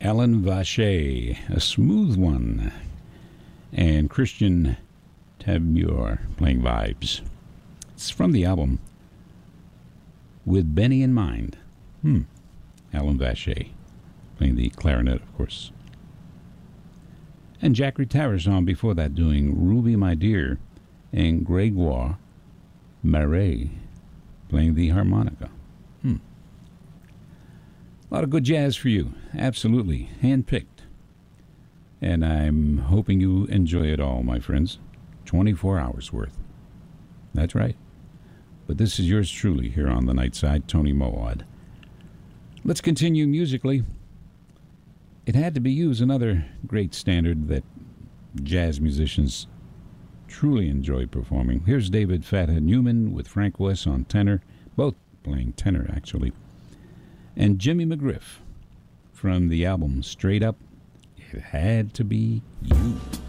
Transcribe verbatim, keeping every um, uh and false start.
Alan Vache, a smooth one, and Christian Tabor playing vibes. It's from the album With Benny in Mind. Hmm. Alan Vache playing the clarinet, of course. And Jack Retaris on before that doing Ruby My Dear, and Gregoire Marais playing the harmonica. Hmm. A lot of good jazz for you. Absolutely. Hand-picked. And I'm hoping you enjoy it all, my friends. twenty-four hours worth. That's right. But this is yours truly here on the Night Side, Tony Moawad. Let's continue musically. It had to be used, another great standard that jazz musicians truly enjoy performing. Here's David Fathead Newman with Frank West on tenor, both playing tenor actually, and Jimmy McGriff from the album Straight Up, It Had to Be You.